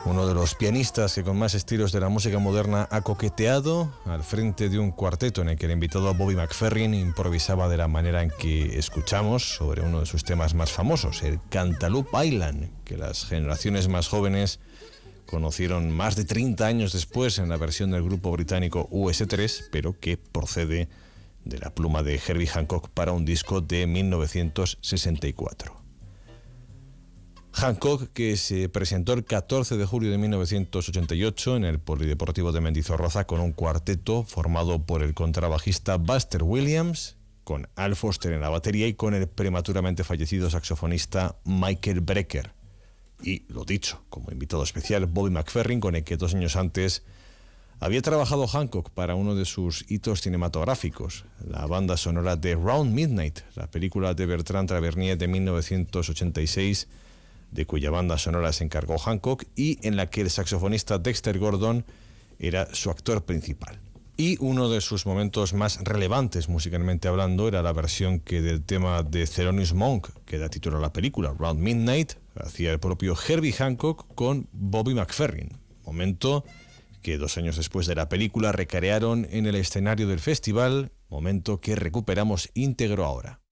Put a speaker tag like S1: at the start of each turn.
S1: Uno de los pianistas que con más estilos de la música moderna ha coqueteado al frente de un cuarteto en el que el invitado Bobby McFerrin improvisaba de la manera en que escuchamos sobre uno de sus temas más famosos, el Cantaloupe Island, que las generaciones más jóvenes conocieron más de 30 años después en la versión del grupo británico US3, pero que procede de la pluma de Herbie Hancock para un disco de 1964. Hancock, que se presentó el 14 de julio de 1988 en el Polideportivo de Mendizorroza con un cuarteto formado por el contrabajista Buster Williams, con Al Foster en la batería y con el prematuramente fallecido saxofonista Michael Brecker. Y, lo dicho, como invitado especial, Bobby McFerrin, con el que 2 años antes había trabajado Hancock para uno de sus hitos cinematográficos, la banda sonora de Round Midnight, la película de Bertrand Tavernier de 1986, de cuya banda sonora se encargó Hancock y en la que el saxofonista Dexter Gordon era su actor principal. Y uno de sus momentos más relevantes musicalmente hablando era la versión que del tema de Thelonious Monk, que da título a la película, Round Midnight, hacía el propio Herbie Hancock con Bobby McFerrin, momento que 2 años después de la película recrearon en el escenario del festival, momento que recuperamos íntegro ahora.